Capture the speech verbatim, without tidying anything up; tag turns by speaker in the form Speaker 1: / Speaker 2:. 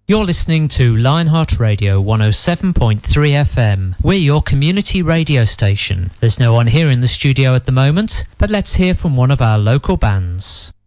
Speaker 1: You're listening to Lionheart Radio one oh seven point three F M. We're your community radio station. There's no one here in the studio at the moment, but let's hear from one of our local bands.